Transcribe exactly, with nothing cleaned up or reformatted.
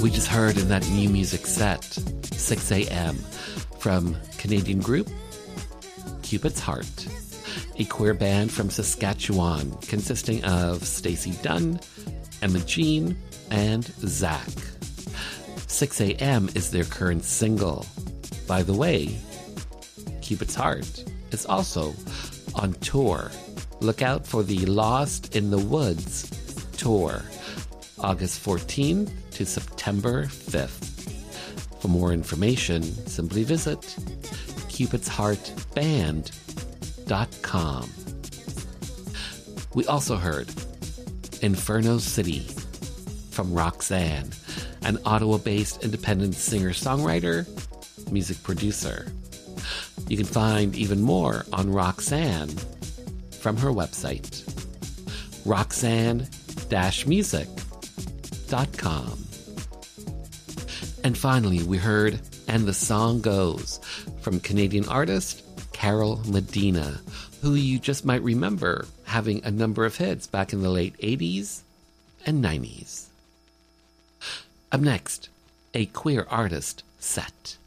We just heard in that new music set, six a.m. from Canadian group Cupid's Heart, a queer band from Saskatchewan consisting of Stacey Dunn, Emma Jean, and Zach. six a.m. is their current single. By the way, Cupid's Heart is also on tour. Look out for the Lost in the Woods tour, August fourteenth to September fifth. For more information, simply visit cupids heart band dot com. We also heard Inferno City from Roxanne, an Ottawa-based independent singer-songwriter, music producer. You can find even more on Roxanne from her website, roxanne dash music dot com. And finally, we heard And the Song Goes from Canadian artist Carol Medina, who you just might remember having a number of hits back in the late eighties and nineties. Up next, a queer artist set.